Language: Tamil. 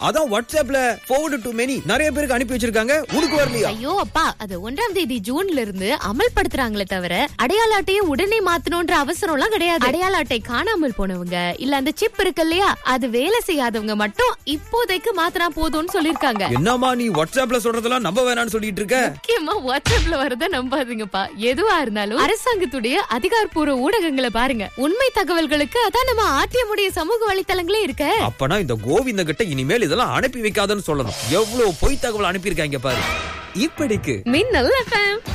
அதான் வாட்ஸ்அப்ல forward to many நிறைய பேருக்கு அனுப்பி வச்சிருக்காங்க. உனக்கு வரலையா? ஐயோ அப்பா, அது 1ஆம் தேதி ஜூன்ல இருந்து அமல்படுத்துறாங்களே தவிர அடையாள அட்டையை உடனே மாத்தணும்ன்ற அவசரம் எல்லாம் கிடையாது. அடையாள அட்டை காணாமல் போனவங்க இல்ல அந்த சிப் இருக்கு இல்லையா, அது வேலை செய்யாதவங்க மட்டும் இப்போதைக்கு மாத்தினா போதும்னு சொல்லிருக்காங்க. என்னம்மா நீ வாட்ஸ்அப்ல சொல்றதெல்லாம் நம்ப வேணாம்னு சொல்லிட்டு இருக்க? முக்கியமா வாட்ஸ்அப்ல வரத நம்பாதீங்கப்பா. எதுவா இருந்தாலும் அரசாங்கத்துடைய அதிகாரப்பூர்வ ஊடகங்களை பாருங்க. உண்மை தகவல்களுக்கு அதான் நம்ம ஆர்டிஎம்முடைய சமூக வலைத்தளங்களே இருக்க. அப்பனா இந்த கோவிந்த கிட்ட இனிமேல் இதெல்லாம் அனுப்பி வைக்காதன்னு சொல்லணும். எவ்வளவு பொய் தகவல் அனுப்பியிருக்காங்க பாரு. இப்படிக்கு மின்னல் FM.